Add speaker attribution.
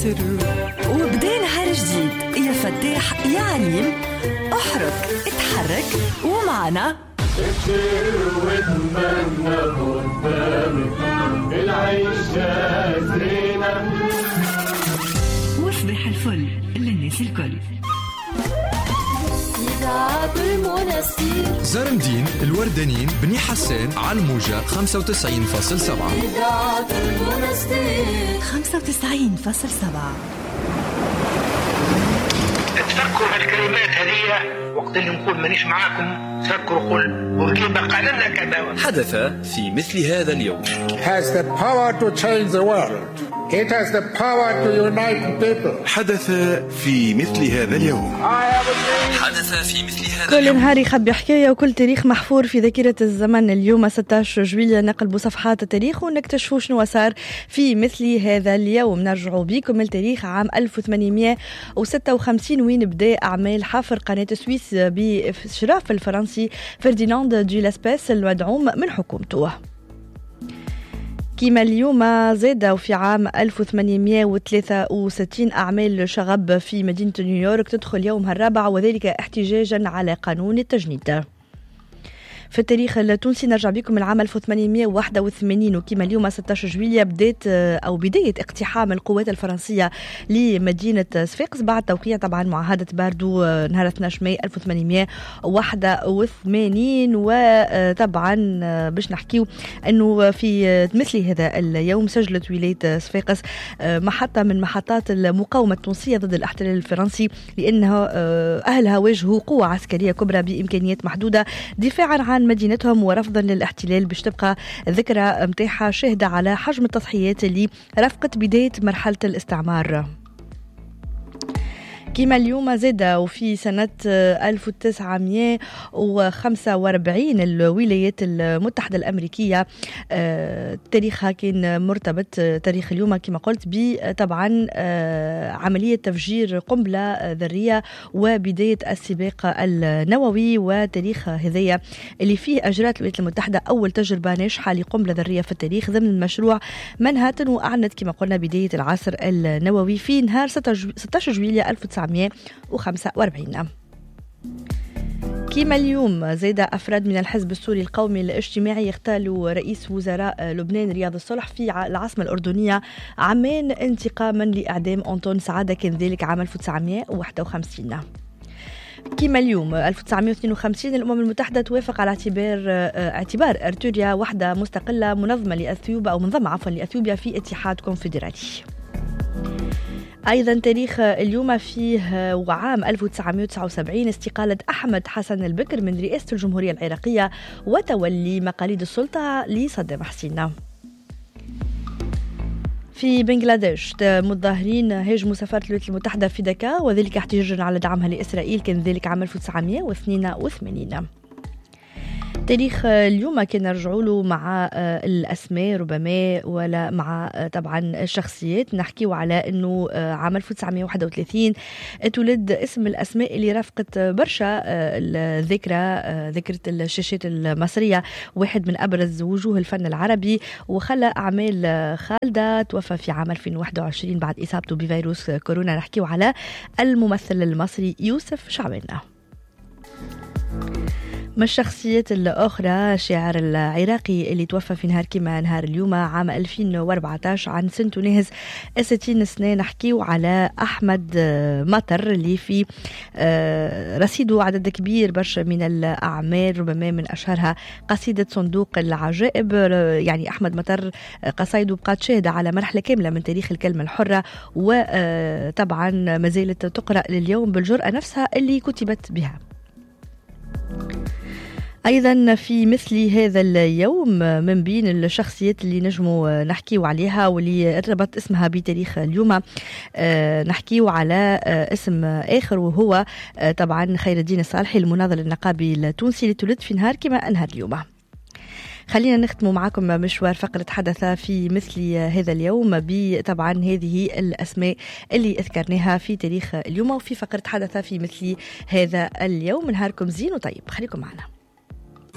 Speaker 1: يسر وبدا نهار جديد. يا فتاح يا عليم، احرك اتحرك ومعنا
Speaker 2: ابشر واتمنى قدامك العيشة زينة
Speaker 1: وصبح الفل للناس الكل.
Speaker 3: إذاعة المنستير
Speaker 4: زرمدين الوردانين بني حسان على الموجة 95.7.
Speaker 3: إذاعة المنستير
Speaker 1: 95.7.
Speaker 5: تفكروا هالكلمات هذه وقت اللي نقول مانيش معاكم، تفكروا قل بورقيبة قال لنا كذا.
Speaker 6: حدث في مثل هذا اليوم.
Speaker 7: has the power to change the world. It has the power to unite people.
Speaker 8: حدث في مثل هذا اليوم.
Speaker 6: حدث في مثل هذا
Speaker 9: كل
Speaker 6: اليوم.
Speaker 9: نهار يخبي حكاية وكل تاريخ محفور في ذاكرة الزمن. اليوم 16 جويلية نقلب صفحات التاريخ ونكتشفوا شنو صار في مثل هذا اليوم. نرجعوا بكم التاريخ عام 1856 وين بدا أعمال حفر قناة السويس بإشراف الفرنسي فرديناند دي لاسبيس المدعوم من حكومته. كما اليوم زاد في عام 1863 أعمال شغب في مدينة نيويورك تدخل يومها الرابع، وذلك احتجاجا على قانون التجنيد. في التاريخ التونسي نرجع بكم العام 1881 وكما اليوم 16 جويلية بداية اقتحام القوات الفرنسية لمدينة صفاقس بعد توقيع طبعا معاهدة باردو نهار 12 ماي 1881. وطبعا باش نحكيو انه في مثل هذا اليوم سجلت ولاية صفاقس محطة من محطات المقاومة التونسية ضد الاحتلال الفرنسي، لأنها أهلها واجهوا قوة عسكرية كبرى بإمكانيات محدودة دفاعا عن مدينتهم ورفضا للاحتلال، باش تبقى الذكرى متاعها شاهدة على حجم التضحيات اللي رافقت بداية مرحلة الاستعمار. كما اليوم زاد وفي سنة 1945 الولايات المتحدة الأمريكية تاريخها كان مرتبط تاريخ اليوم كما قلت بطبعا عملية تفجير قنبلة ذرية وبداية السباق النووي. وتاريخ هذية اللي فيه أجرت الولايات المتحدة أول تجربة ناجحة لقنبلة ذرية في التاريخ ضمن مشروع مانهاتن، وأعلنت كما قلنا بداية العصر النووي في نهار 16 جويلية 1945. كما اليوم زاد أفراد من الحزب السوري القومي الاجتماعي يغتالوا رئيس وزراء لبنان رياض الصلح في العاصمة الأردنية عامان انتقاما لإعدام أنطون سعادة، كان ذلك عام 1951. كما اليوم 1952 الأمم المتحدة توافق على اعتبار أريتريا وحدة مستقلة منظمة لأثيوبيا في اتحاد كونفدرالي. أيضا تاريخ اليوم فيه وعام 1979 استقالة أحمد حسن البكر من رئاسة الجمهورية العراقية وتولي مقاليد السلطة لصدام حسين. في بنغلاديش متظاهرين هاجموا سفارة الولايات المتحدة في دكا، وذلك احتجاجا على دعمها لإسرائيل، كان ذلك عام 1982. تاريخ اليوم كان نرجعوا له مع الأسماء ربما ولا مع طبعا الشخصيات. نحكيو على أنه عام 1931 تولد اسم الأسماء اللي رافقت برشا ذكرى الشاشات المصرية، واحد من أبرز وجوه الفن العربي وخلى أعمال خالدة، توفى في عام 2021 بعد إصابته بفيروس كورونا. نحكيو على الممثل المصري يوسف شعبان. من الشخصيات الأخرى الشاعر العراقي اللي توفى في نهار اليوم عام 2014 عن سنته ناهز 60 سنة. نحكيو على أحمد مطر اللي في رصيده عدد كبير برشا من الأعمال، ربما من أشهرها قصيدة صندوق العجائب. يعني أحمد مطر قصايده بقات شاهدة على مرحلة كاملة من تاريخ الكلمة الحرة، وطبعا ما زالت تقرأ لليوم بالجرأة نفسها اللي كتبت بها. أيضا في مثل هذا اليوم من بين الشخصيات اللي نجموا نحكيو عليها واللي ارتبط اسمها بتاريخ اليوم، نحكيو على اسم آخر وهو طبعا خير الدين الصالحي المناضل النقابي التونسي اللي تولد في نهار اليوم. خلينا نختم معكم مشوار فقرة حدث في مثل هذا اليوم بطبعا هذه الأسماء اللي أذكرناها في تاريخ اليوم وفي فقرة حدث في مثل هذا اليوم. نهاركم زين وطيب، خليكم معنا.